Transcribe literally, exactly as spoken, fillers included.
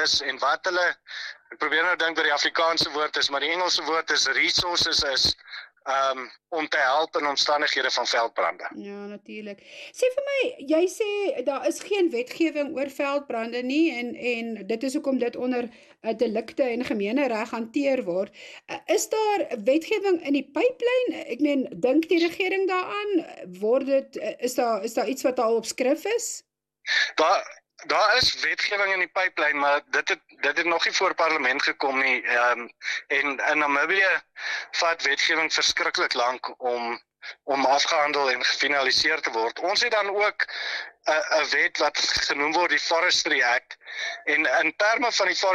is en wat hulle, ek probeer nou dink wat die Afrikaanse woord is, maar die Engelse woord is resources is, um, om te help in omstandighede van veldbrande. Ja, natuurlijk. Sê vir my, jy sê, daar is geen wetgewing oor veldbrande nie, en, en dit is ook om dit onder uh, delikte en gemeenereg hanteer word. Uh, is daar wetgewing in die pipeline? Ek meen, dink die regering daaraan? Word dit, uh, is daar, is daar iets wat al op skrif is? Daar, daar is wetgewing in die pipeline, maar dit het, dit het nog nie voor parlement gekom nie. Um, en in Namibië vat wetgewing verskriklik lank om, om afgehandel en gefinaliseer te word. Ons het dan ook 'n wet wat genoem word die Forestry Act, en in terme van die